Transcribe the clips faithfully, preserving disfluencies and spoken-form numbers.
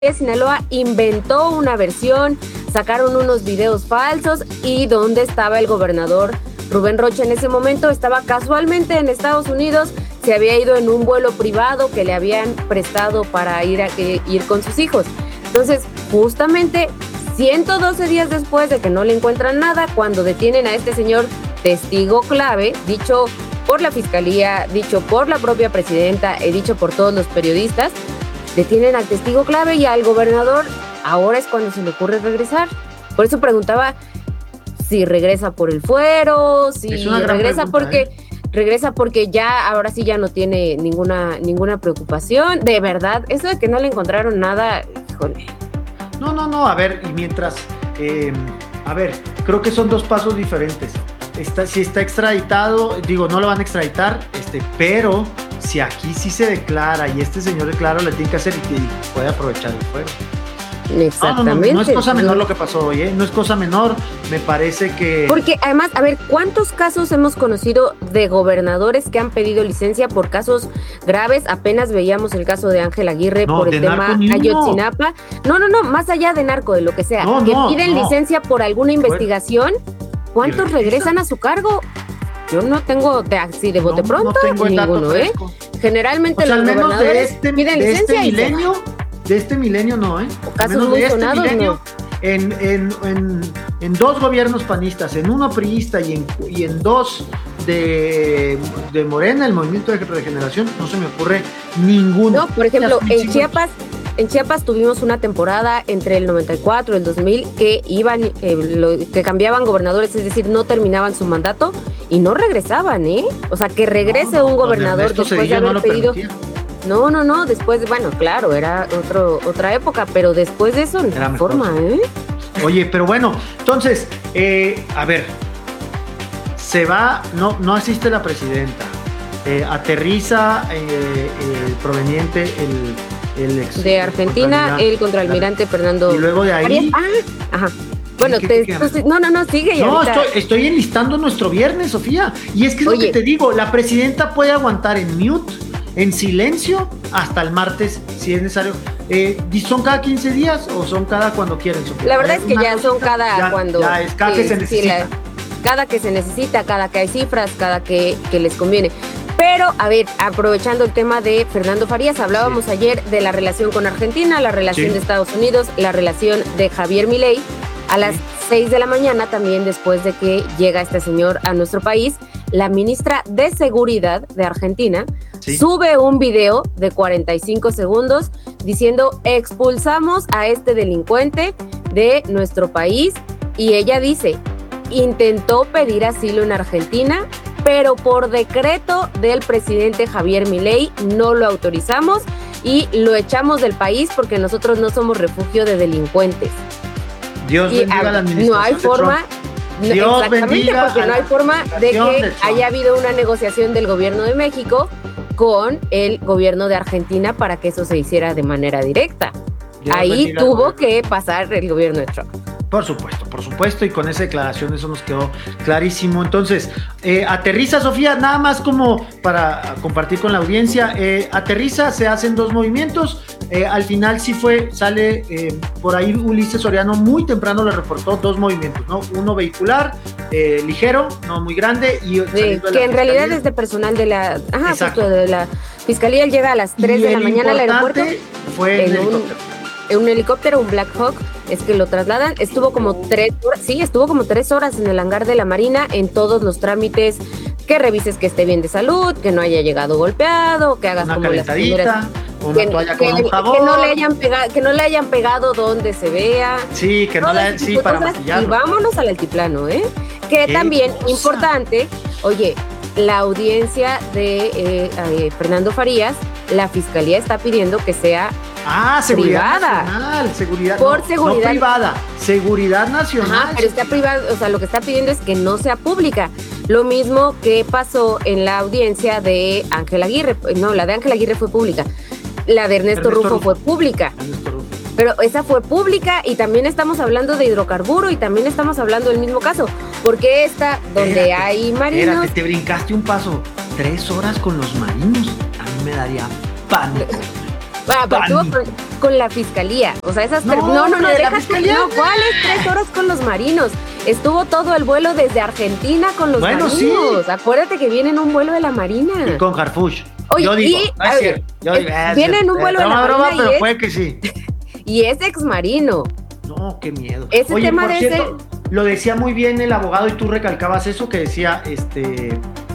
Sinaloa inventó una versión, sacaron unos videos falsos y donde estaba el gobernador Rubén Rocha en ese momento estaba casualmente en Estados Unidos, se había ido en un vuelo privado que le habían prestado para ir, a, ir con sus hijos. Entonces, justamente ciento doce días después de que no le encuentran nada, cuando detienen a este señor testigo clave, dicho por la fiscalía, dicho por la propia presidenta y dicho por todos los periodistas, detienen al testigo clave y al gobernador, ahora es cuando se le ocurre regresar. Por eso preguntaba si regresa por el fuero, si regresa pregunta, porque ¿eh? regresa porque ya, ahora sí ya no tiene ninguna, ninguna preocupación. De verdad, eso de que no le encontraron nada, híjole. No, no, no, a ver, y mientras, eh, a ver, creo que son dos pasos diferentes. Está, si está extraditado, digo, no lo van a extraditar, este, pero si aquí sí se declara y este señor declara, le tiene que hacer y, y puede aprovechar el fuero. Exactamente. No, no, no, no es cosa menor lo que pasó hoy, ¿eh? No es cosa menor, me parece que... Porque además, a ver, ¿cuántos casos hemos conocido de gobernadores que han pedido licencia por casos graves? Apenas veíamos el caso de Ángel Aguirre no, por el tema Ayotzinapa. No, no, no, más allá de narco, de lo que sea. No, que no, piden no. licencia por alguna investigación. ¿Cuántos regresan a su cargo? Yo no tengo de así de bote no, pronto, no tengo ninguno, ¿eh? Generalmente o sea, los gobernadores de este, piden de licencia este y milenio, de este milenio no, ¿eh? O casos muy de este sonados, milenio, no. En, en, en, en dos gobiernos panistas, en uno priista y en, y en dos de, de Morena, el Movimiento de Regeneración, no se me ocurre ninguno. No, por ejemplo, en Chiapas, en Chiapas tuvimos una temporada entre el noventa y cuatro y el dos mil que iban, eh, lo, que cambiaban gobernadores, es decir, no terminaban su mandato y no regresaban, ¿eh? O sea, que regrese no, un gobernador después de haber no pedido... No, no, no, después, bueno, claro, era otro, otra época, pero después de eso, no forma, ¿eh? Oye, pero bueno, entonces, eh, a ver, se va, no, no asiste la presidenta, eh, aterriza eh, el proveniente, el, el ex... De Argentina, el contraalmirante Fernando... Y luego de ahí... Ah, ajá. Bueno, ¿Qué, te, qué, qué, no, no, no, sigue. No, ahorita... estoy, estoy enlistando nuestro viernes, Sofía, y es que es Oye, lo que te digo, la presidenta puede aguantar en mute, en silencio, hasta el martes, si es necesario. Eh, ¿Son cada quince días o son cada cuando quieren, Sofía? La verdad es que ya son cada ya, cuando... Ya es cada que, que se necesita. Sí, la, cada que se necesita, cada que hay cifras, cada que, que les conviene. Pero, a ver, aprovechando el tema de Fernando Farías, hablábamos sí. ayer de la relación con Argentina, la relación sí. de Estados Unidos, la relación de Javier Milei. A las sí. seis de la mañana, también después de que llega este señor a nuestro país, la ministra de Seguridad de Argentina sí. sube un video de cuarenta y cinco segundos diciendo expulsamos a este delincuente de nuestro país y ella dice, intentó pedir asilo en Argentina, pero por decreto del presidente Javier Milei no lo autorizamos y lo echamos del país porque nosotros no somos refugio de delincuentes. Dios y bendiga a, la administración no hay forma de Dios exactamente porque no hay forma de que haya habido una negociación del gobierno de México con el gobierno de Argentina para que eso se hiciera de manera directa. Dios Ahí tuvo que pasar el gobierno de Trump. Por supuesto, por supuesto, y con esa declaración eso nos quedó clarísimo. Entonces, eh, aterriza, Sofía, nada más como para compartir con la audiencia, eh, aterriza, se hacen dos movimientos, eh, al final sí fue, sale eh, por ahí Ulises Soriano muy temprano le reportó dos movimientos, ¿no? Uno vehicular, eh, ligero, no muy grande, y de, que en fiscalía. realidad es de personal de la, ajá, justo de la fiscalía, él llega a las tres de la mañana al aeropuerto. Fue en, en un, en un helicóptero, un Black Hawk, es que lo trasladan, estuvo como tres horas, sí, estuvo como tres horas en el hangar de la Marina en todos los trámites, que revises que esté bien de salud, que no haya llegado golpeado, que hagas una como las primeras, una que, toalla que, con un jabón. que no le hayan pegado, que no le hayan pegado donde se vea. Sí, que no le sí para maquillarlo. Y vámonos al altiplano, ¿eh? Que ¿Qué también cosa? Importante, oye, la audiencia de eh, eh, Fernando Farías, la fiscalía está pidiendo que sea Ah, seguridad privada. nacional, seguridad por no, seguridad no privada, seguridad nacional. Ajá, pero está privada, o sea, lo que está pidiendo es que no sea pública. Lo mismo que pasó en la audiencia de Ángel Aguirre, no, la de Ángel Aguirre fue pública. La de Ernesto, Ernesto Rufo, Rufo fue pública. Ernesto Rufo. Pero esa fue pública y también estamos hablando de hidrocarburo y también estamos hablando del mismo caso. Porque esta, donde espérate, hay marinos... Espérate, te brincaste un paso. Tres horas con los marinos. A mí me daría pánico. Bueno, pero tuvo, con la fiscalía. O sea, esas... No, per- no, no, no, ¿de la déjate, fiscalía? no, ¿cuáles tres horas con los marinos? Estuvo todo el vuelo desde Argentina con los Bueno, marinos. sí. Acuérdate que viene en un vuelo de la Marina. Y con Harfuch. Oye, yo digo, y- no es oye, cierto. Yo eh, digo, es viene en cierto. un vuelo Eh, de la broma, broma, Marina y pero es- puede que sí. Y es ex marino. No, qué miedo. Ese Oye, tema por de cierto, lo decía muy bien el abogado y tú recalcabas eso que decía, este,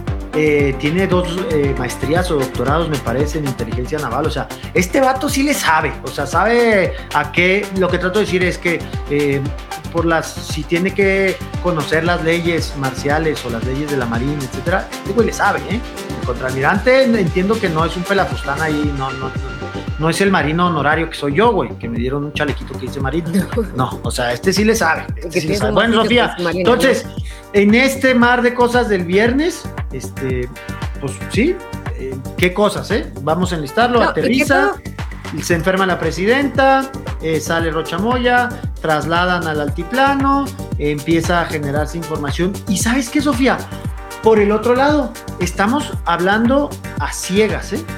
eh, tiene dos eh, maestrías o doctorados, me parece, en inteligencia naval. O sea, este vato sí le sabe. O sea, sabe a qué. Lo que trato de decir es que eh, por las, si tiene que conocer las leyes marciales o las leyes de la Marina, etcétera, este güey le sabe, ¿eh? El contraalmirante entiendo que no es un pelafustán ahí, no, no, no. No es el marino honorario que soy yo, güey, que me dieron un chalequito que dice marino. No, o sea, este sí le sabe. Este sí le sabe. Bueno, Sofía, entonces, en este mar de cosas del viernes, este, pues sí, eh, ¿qué cosas, eh? Vamos a enlistarlo, No, aterriza, se enferma la presidenta, eh, sale Rocha Moya, trasladan al altiplano, eh, empieza a generarse información. ¿Y sabes qué, Sofía? Por el otro lado, estamos hablando a ciegas, ¿eh?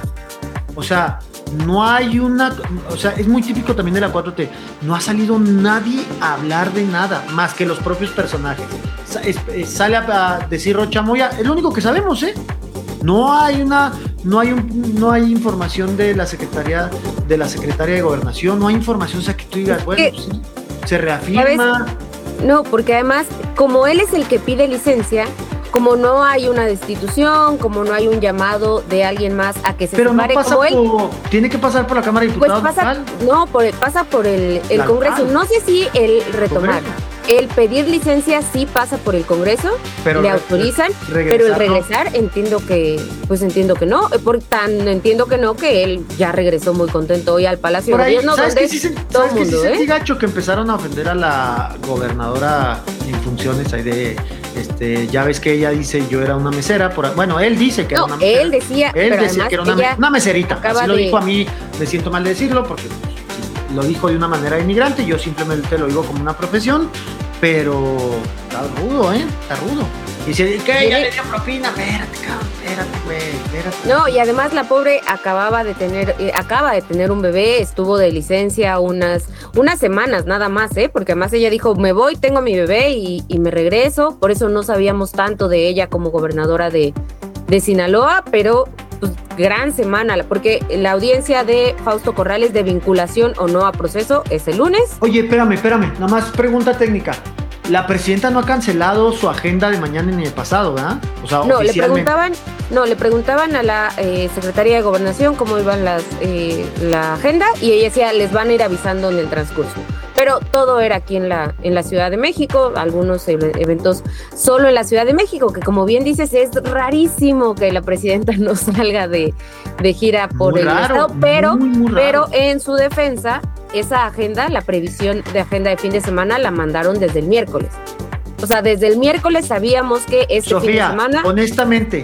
O sea, no hay una, o sea, es muy típico también de la cuatro T, no ha salido nadie a hablar de nada, más que los propios personajes. Sa- es- es- sale a, a decir Rocha Moya, es lo único que sabemos, ¿eh? No hay una, no hay un, no hay información de la Secretaría, de la Secretaria de Gobernación, no hay información, o sea, que tú digas, bueno, ¿Qué? pues, sí, se reafirma. No, porque además, como él es el que pide licencia, como no hay una destitución, como no hay un llamado de alguien más a que se Pero no separe pasa como él, por, tiene que pasar por la Cámara de pues Diputados pasa, local. no, por, pasa por el, el La Congreso. local. No sé si el retomar, Congreso. el pedir licencia sí pasa por el Congreso, Pero le re- autorizan, regresar, pero el ¿no? regresar entiendo que, pues entiendo que no, eh, por tan entiendo que no, que él ya regresó muy contento hoy al Palacio Por de ahí, Gobierno, ¿sabes donde qué sí, se- todo ¿sabes el qué sí mundo, sentí ¿eh? gacho? Que empezaron a ofender a la gobernadora en funciones ahí de, este, ya ves que ella dice yo era una mesera, por, bueno, él dice que No, era una mesera. él decía, Él pero decía además que era una, me- ella una meserita, acaba así lo de- dijo a mí, me siento mal de decirlo porque pues, lo dijo de una manera inmigrante, yo simplemente lo digo como una profesión, pero está rudo, ¿eh? Está rudo. Y dice, ¿qué? Ya Tiene- le dio propina, espérate, cabrón, espérate, güey, espérate. No, y además la pobre acababa de tener, eh, acaba de tener un bebé, estuvo de licencia unas, unas semanas nada más, ¿eh? Porque además ella dijo, me voy, tengo a mi bebé y, y me regreso, por eso no sabíamos tanto de ella como gobernadora de, de Sinaloa, pero pues gran semana, porque la audiencia de Fausto Corrales de vinculación o no a proceso es el lunes. Oye, espérame, espérame, nada más pregunta técnica. La presidenta no ha cancelado su agenda de mañana ni de pasado, ¿verdad? O sea, No, le oficialmente. preguntaban, no, le preguntaban a la eh, Secretaría de Gobernación cómo iban las eh, la agenda y ella decía, les van a ir avisando en el transcurso. Pero todo era aquí en la, en la Ciudad de México, algunos e- eventos solo en la Ciudad de México, que como bien dices, es rarísimo que la presidenta no salga de, de gira por Muy el raro, estado, pero, muy, muy pero raro. en su defensa, esa agenda, la previsión de agenda de fin de semana, la mandaron desde el miércoles. O sea, desde el miércoles sabíamos que este fin de Sofía, semana... honestamente,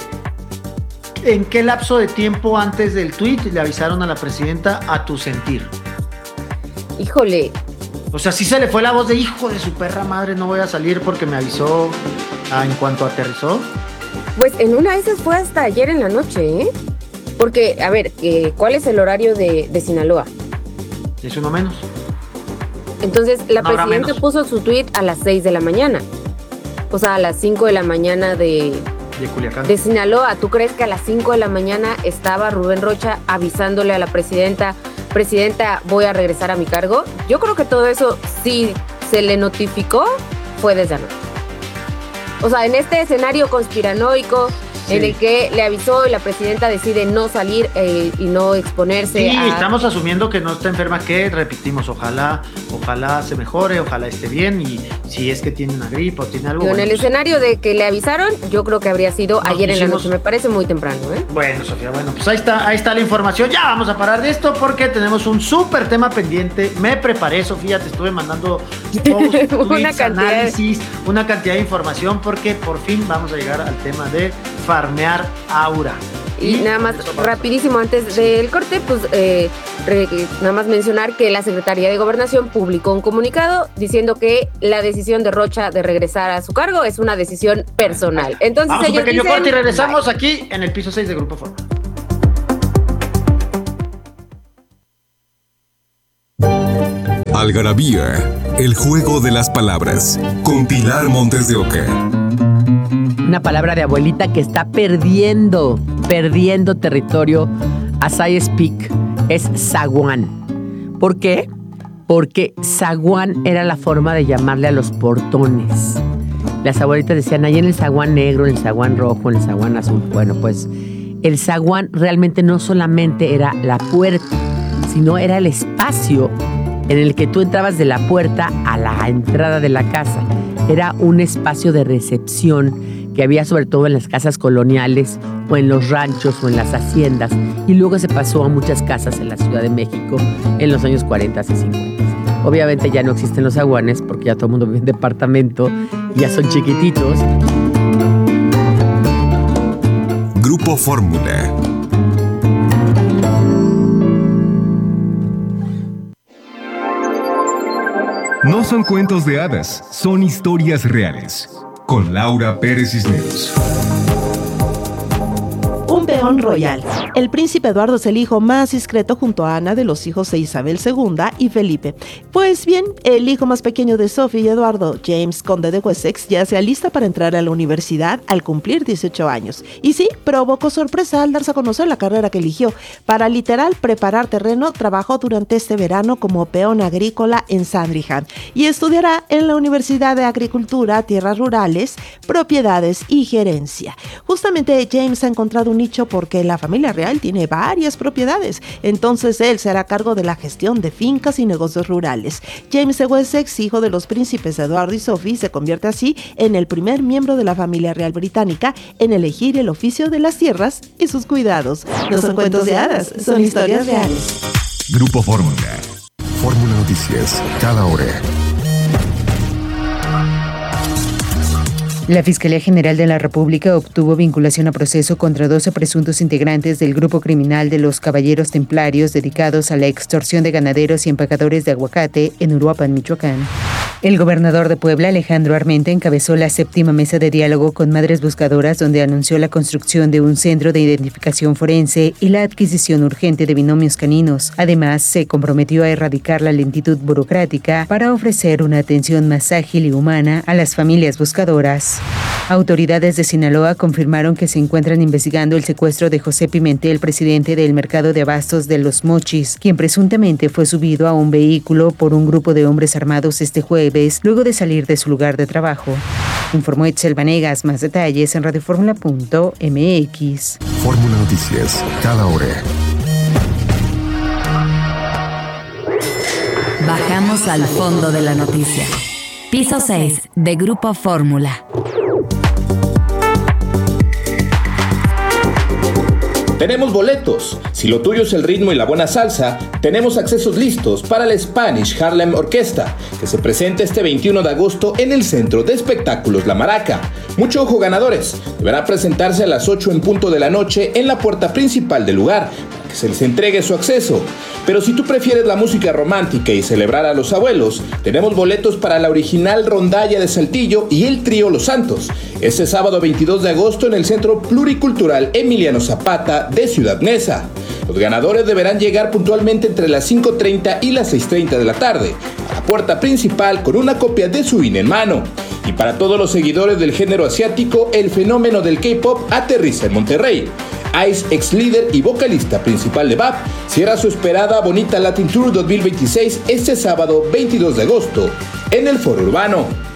¿en qué lapso de tiempo antes del tuit le avisaron a la presidenta a tu sentir? Híjole, O sea, sí se le fue la voz de hijo de su perra madre, no voy a salir porque me avisó ah, en cuanto aterrizó. pues en una de esas fue hasta ayer en la noche, ¿eh? Porque, a ver, eh, ¿cuál es el horario de, de Sinaloa? Es uno menos. Entonces, la No habrá presidenta menos. puso su tweet a las seis de la mañana. O sea, a las cinco de la mañana de, De Culiacán. de Sinaloa. ¿Tú crees que a las cinco de la mañana estaba Rubén Rocha avisándole a la presidenta, presidenta, voy a regresar a mi cargo? Yo creo que todo eso, si se le notificó, fue desde anoche. O sea, en este escenario conspiranoico, Sí. en el que le avisó y la presidenta decide no salir eh, y no exponerse Sí, a... estamos asumiendo que no está enferma, que repetimos, ojalá, ojalá se mejore, ojalá esté bien y si es que tiene una gripe o tiene algo. Digo, en bueno, el pues, escenario de que le avisaron, yo creo que habría sido Nos ayer en la hicimos- noche. Me parece muy temprano, ¿eh? Bueno, Sofía, bueno, pues ahí está, ahí está la información. Ya vamos a parar de esto porque tenemos un súper tema pendiente. Me preparé, Sofía, te estuve mandando posts, Una tweets, cantidad de- análisis, una cantidad de información porque por fin vamos a llegar al tema de farmear aura. Y nada más, con eso vamos. rapidísimo, antes del corte, pues eh, re- nada más mencionar que la Secretaría de Gobernación publicó un comunicado diciendo que la decisión de Rocha de regresar a su cargo es una decisión personal. Entonces Vamos a un ellos pequeño dicen, corte y regresamos aquí en el piso seis de Grupo Forma. Algarabía, el juego de las palabras, con Pilar Montes de Oca. Una palabra de abuelita que está perdiendo, perdiendo territorio as I speak, es zaguán. ¿Por qué? Porque zaguán era la forma de llamarle a los portones. Las abuelitas decían, ahí en el zaguán negro, en el zaguán rojo, en el zaguán azul. Bueno, pues el zaguán realmente no solamente era la puerta, sino era el espacio en el que tú entrabas de la puerta a la entrada de la casa. Era un espacio de recepción que había sobre todo en las casas coloniales o en los ranchos o en las haciendas, y luego se pasó a muchas casas en la Ciudad de México en los años cuarenta y cincuenta. Obviamente ya no existen los zaguanes porque ya todo el mundo vive en departamento y ya son chiquititos. Grupo Fórmula. No son cuentos de hadas, son historias reales. Con Laura Pérez Cisneros. Un peón royal. El príncipe Eduardo es el hijo más discreto junto a Ana de los hijos de Isabel segunda y Felipe. Pues bien, el hijo más pequeño de Sophie y Eduardo, James, conde de Wessex, ya se alista para entrar a la universidad al cumplir dieciocho años. Y sí, provocó sorpresa al darse a conocer la carrera que eligió. Para literal preparar terreno, trabajó durante este verano como peón agrícola en Sandringham y estudiará en la Universidad de Agricultura, Tierras Rurales, Propiedades y Gerencia. Justamente James ha encontrado un nicho porque la familia real tiene varias propiedades, entonces él se hará cargo de la gestión de fincas y negocios rurales. James de Wessex, hijo de los príncipes Eduardo y Sophie, se convierte así en el primer miembro de la familia real británica en elegir el oficio de las tierras y sus cuidados. No son cuentos de hadas, son historias reales. Grupo Fórmula. Fórmula Noticias, cada hora. La Fiscalía General de la República obtuvo vinculación a proceso contra doce presuntos integrantes del grupo criminal de los Caballeros Templarios dedicados a la extorsión de ganaderos y empacadores de aguacate en Uruapan, Michoacán. El gobernador de Puebla, Alejandro Armenta, encabezó la séptima mesa de diálogo con Madres Buscadoras, donde anunció la construcción de un centro de identificación forense y la adquisición urgente de binomios caninos. Además, se comprometió a erradicar la lentitud burocrática para ofrecer una atención más ágil y humana a las familias buscadoras. Autoridades de Sinaloa confirmaron que se encuentran investigando el secuestro de José Pimentel, presidente del mercado de abastos de Los Mochis, quien presuntamente fue subido a un vehículo por un grupo de hombres armados este jueves, luego de salir de su lugar de trabajo. Informó Etzel Vanegas. Más detalles en radioformula punto m x. Fórmula Noticias, cada hora. Bajamos al fondo de la noticia. Piso seis de Grupo Fórmula. Tenemos boletos. Si lo tuyo es el ritmo y la buena salsa, tenemos accesos listos para la Spanish Harlem Orquesta, que se presenta este veintiuno de agosto en el Centro de Espectáculos La Maraca. Mucho ojo, ganadores. Deberá presentarse a las ocho en punto de la noche en la puerta principal del lugar, para que se les entregue su acceso. Pero si tú prefieres la música romántica y celebrar a los abuelos, tenemos boletos para la original Rondalla de Saltillo y el trío Los Santos, este sábado veintidós de agosto en el Centro Pluricultural Emiliano Zapata de Ciudad Neza. Los ganadores deberán llegar puntualmente entre las cinco treinta y las seis treinta de la tarde a la puerta principal con una copia de su I N E en mano. Y para todos los seguidores del género asiático, el fenómeno del K-pop aterriza en Monterrey. Ice, ex líder y vocalista principal de B A P, cierra su esperada Bonita Latin Tour dos mil veintiséis este sábado veintidós de agosto en el Foro Urbano.